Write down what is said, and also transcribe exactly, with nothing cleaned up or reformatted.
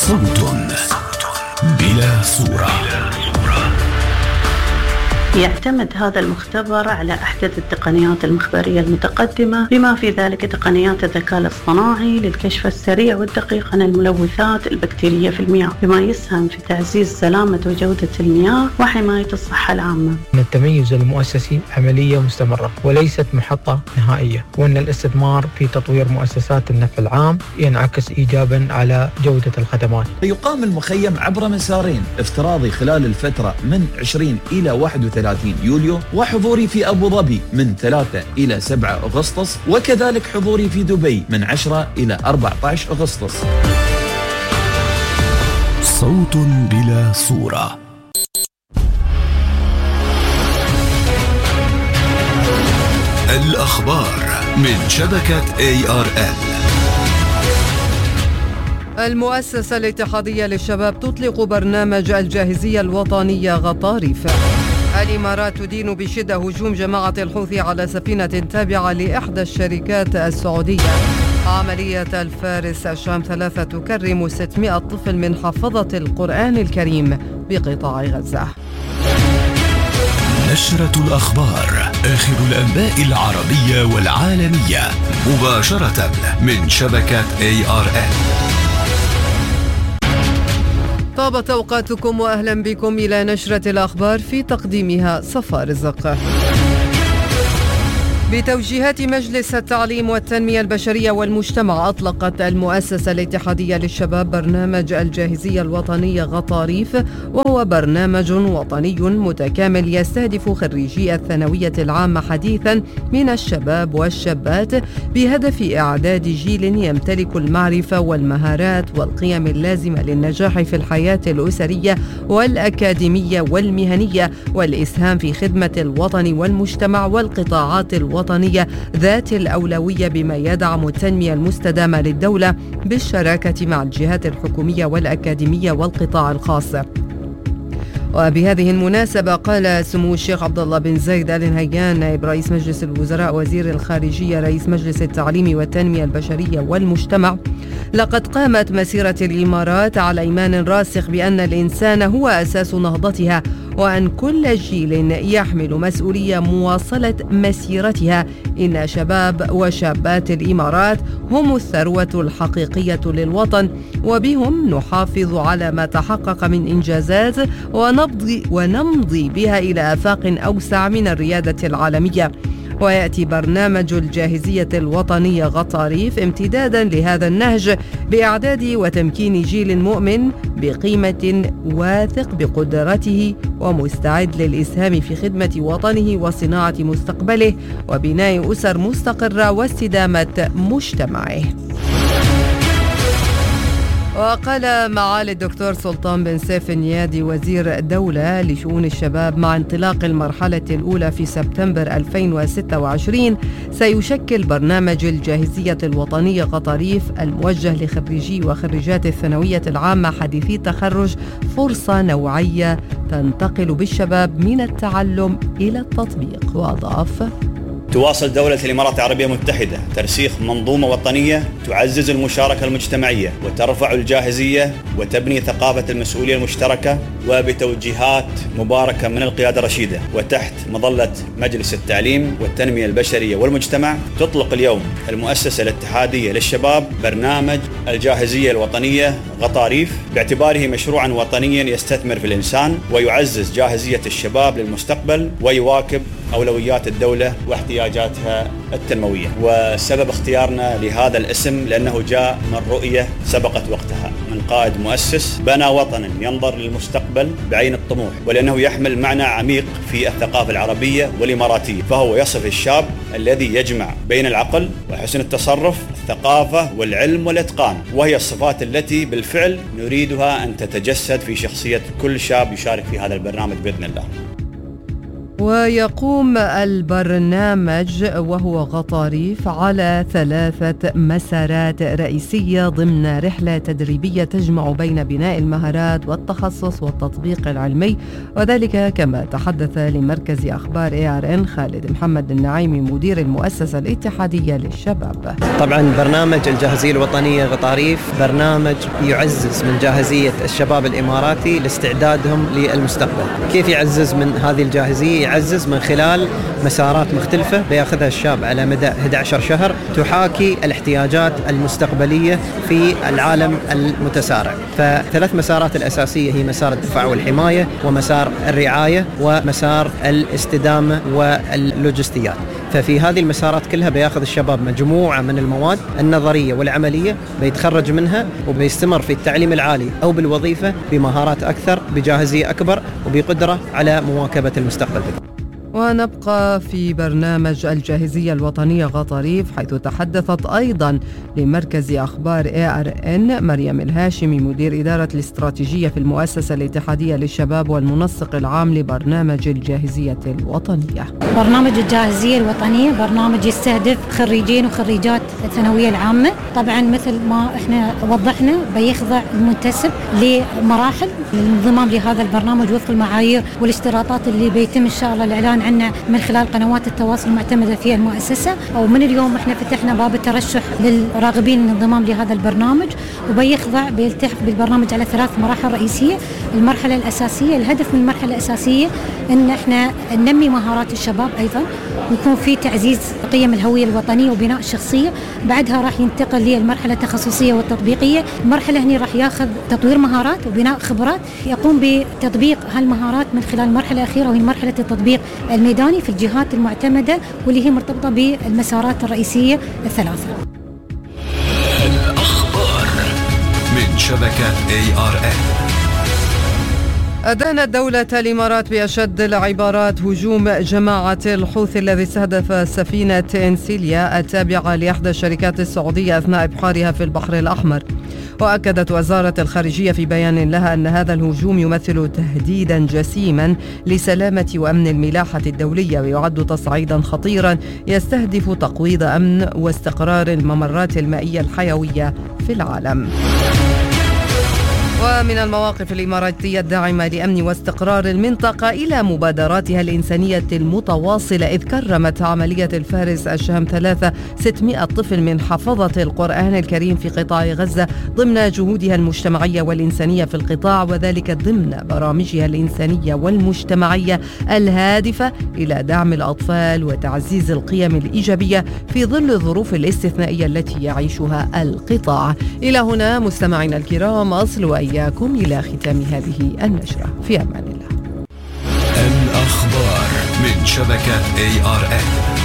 صوت بلا صورة. يعتمد هذا المختبر على أحدث التقنيات المخبرية المتقدمة، بما في ذلك تقنيات الذكاء الاصطناعي للكشف السريع والدقيق عن الملوثات البكتيرية في المياه، بما يسهم في تعزيز سلامة وجودة المياه وحماية الصحة العامة. أن التميز المؤسسي عملية مستمرة وليست محطة نهائية، وأن الاستثمار في تطوير مؤسسات النفع العام ينعكس إيجابا على جودة الخدمات. يقام المخيم عبر مسارين، افتراضي خلال الفترة من عشرين إلى واحد وثلاثين يوليو، وحضوري في أبو ظبي من ثلاثة إلى سبعة أغسطس، وكذلك حضوري في دبي من عشرة إلى أربعة عشر أغسطس. صوت بلا صورة. الأخبار من شبكة إيه آر إل. المؤسسة الاتحادية للشباب تطلق برنامج الجاهزية الوطنية غطاريف. الإمارات تدين بشدة هجوم جماعة الحوثي على سفينة تابعة لإحدى الشركات السعودية. عملية الفارس الشام ثلاثة تكرم ستمائة طفل من حفظة القرآن الكريم بقطاع غزة. نشرة الأخبار، آخر الأنباء العربية والعالمية، مباشرة من شبكة إيه آر إل. طابت أوقاتكم وأهلا بكم إلى نشرة الأخبار، في تقديمها صفاء رزق. بتوجيهات مجلس التعليم والتنمية البشرية والمجتمع، أطلقت المؤسسة الاتحادية للشباب برنامج الجاهزية الوطنية غطاريف، وهو برنامج وطني متكامل يستهدف خريجي الثانوية العامة حديثا من الشباب والشابات، بهدف إعداد جيل يمتلك المعرفة والمهارات والقيم اللازمة للنجاح في الحياة الأسرية والأكاديمية والمهنية، والإسهام في خدمة الوطن والمجتمع والقطاعات الوطنية ذات الأولوية، بما يدعم التنمية المستدامة للدولة بالشراكة مع الجهات الحكومية والأكاديمية والقطاع الخاص. وبهذه المناسبة قال سمو الشيخ عبد الله بن زايد آل نهيان نائب رئيس مجلس الوزراء وزير الخارجية رئيس مجلس التعليم والتنمية البشرية والمجتمع: لقد قامت مسيرة الإمارات على إيمان راسخ بأن الإنسان هو أساس نهضتها، وأن كل جيل يحمل مسؤولية مواصلة مسيرتها. إن شباب وشابات الإمارات هم الثروة الحقيقية للوطن، وبهم نحافظ على ما تحقق من إنجازات ونمضي, ونمضي بها إلى آفاق أوسع من الريادة العالمية. ويأتي برنامج الجاهزية الوطنية غطاريف امتدادا لهذا النهج، بإعداد وتمكين جيل مؤمن بقيمة واثق بقدرته ومستعد للإسهام في خدمة وطنه وصناعة مستقبله وبناء أسر مستقرة واستدامة مجتمعه. وقال معالي الدكتور سلطان بن سيف النيادي وزير الدولة لشؤون الشباب: مع انطلاق المرحلة الأولى في سبتمبر ألفين وستة وعشرين، سيشكل برنامج الجاهزية الوطنية غطاريف الموجه لخريجي وخريجات الثانوية العامة حديثي التخرج فرصة نوعية تنتقل بالشباب من التعلم إلى التطبيق. وأضاف: تواصل دولة الإمارات العربية المتحدة ترسيخ منظومة وطنية تعزز المشاركة المجتمعية وترفع الجاهزية وتبني ثقافة المسؤولية المشتركة، وبتوجيهات مباركة من القيادة الرشيدة وتحت مظلة مجلس التعليم والتنمية البشرية والمجتمع، تطلق اليوم المؤسسة الاتحادية للشباب برنامج الجاهزية الوطنية غطاريف، باعتباره مشروعا وطنيا يستثمر في الإنسان ويعزز جاهزية الشباب للمستقبل ويواكب أولويات الدولة واحتياجاتها التنموية. وسبب اختيارنا لهذا الاسم لأنه جاء من رؤية سبقت وقتها من قائد مؤسس بنى وطنا ينظر للمستقبل بعين الطموح، ولأنه يحمل معنى عميق في الثقافة العربية والإماراتية، فهو يصف الشاب الذي يجمع بين العقل وحسن التصرف، الثقافة والعلم والإتقان، وهي الصفات التي بالفعل نريدها أن تتجسد في شخصية كل شاب يشارك في هذا البرنامج بإذن الله. ويقوم البرنامج وهو غطاريف على ثلاثة مسارات رئيسية ضمن رحلة تدريبية تجمع بين بناء المهارات والتخصص والتطبيق العلمي، وذلك كما تحدث لمركز أخبار إيه آر إن خالد محمد النعيمي مدير المؤسسة الاتحادية للشباب. طبعا برنامج الجاهزية الوطنية غطاريف برنامج يعزز من جاهزية الشباب الإماراتي لاستعدادهم للمستقبل. كيف يعزز من هذه الجاهزية؟ يعزز من خلال مسارات مختلفة بياخذها الشاب على مدى أحد عشر شهر تحاكي الاحتياجات المستقبلية في العالم المتسارع. فثلاث مسارات الأساسية هي مسار الدفاع والحماية ومسار الرعاية ومسار الاستدامة واللوجستيات. ففي هذه المسارات كلها بياخذ الشباب مجموعة من المواد النظرية والعملية بيتخرج منها وبيستمر في التعليم العالي أو بالوظيفة بمهارات أكثر بجاهزية أكبر وبقدرة على مواكبة المستقبل. ونبقى في برنامج الجاهزية الوطنية غطاريف، حيث تحدثت أيضا لمركز أخبار إيه آر إن مريم الهاشمي مدير إدارة الاستراتيجية في المؤسسة الاتحادية للشباب والمنسق العام لبرنامج الجاهزية الوطنية. برنامج الجاهزية الوطنية برنامج يستهدف خريجين وخريجات الثانوية العامة. طبعا مثل ما احنا وضحنا بيخضع المنتسب لمراحل الانضمام لهذا البرنامج وفق المعايير والاشتراطات اللي بيتم إن شاء الله الإعلان عنه من خلال قنوات التواصل المعتمدة في المؤسسة. ومن اليوم احنا فتحنا باب الترشح للراغبين الانضمام لهذا البرنامج، وبيخضع بيلتحق بالبرنامج على ثلاث مراحل رئيسية. المرحلة الأساسية، الهدف من المرحلة الأساسية ان احنا ننمي مهارات الشباب، ايضا ويكون في تعزيز قيم الهوية الوطنية وبناء الشخصية. بعدها راح ينتقل للمرحلة التخصصية والتطبيقية. المرحلة هنا راح ياخذ تطوير مهارات وبناء خبرات، يقوم بتطبيق هالمهارات من خلال المرحلة الأخيرة وهي مرحلة التطبيق الميداني في الجهات المعتمدة واللي هي مرتبطة بالمسارات الرئيسية الثلاثة. الأخبار من شبكة إيه آر إن. أدانت دولة الإمارات بأشد العبارات هجوم جماعة الحوثي الذي استهدف سفينة إنسيليا التابعة لإحدى الشركات السعودية أثناء إبحارها في البحر الأحمر. وأكدت وزارة الخارجية في بيان لها أن هذا الهجوم يمثل تهديدا جسيما لسلامة وأمن الملاحة الدولية، ويعد تصعيدا خطيرا يستهدف تقويض أمن واستقرار الممرات المائية الحيوية في العالم. ومن المواقف الإماراتية الداعمة لأمن واستقرار المنطقة إلى مبادراتها الإنسانية المتواصلة، إذ كرمت عملية الفارس الشهم ثلاثة ستمائة طفل من حفظة القرآن الكريم في قطاع غزة ضمن جهودها المجتمعية والإنسانية في القطاع، وذلك ضمن برامجها الإنسانية والمجتمعية الهادفة إلى دعم الأطفال وتعزيز القيم الإيجابية في ظل الظروف الاستثنائية التي يعيشها القطاع. إلى هنا مستمعينا الكرام أصل وإياكم إلى ختام هذه النشرة، في أمان الله. الأخبار من شبكة إيه آر إن.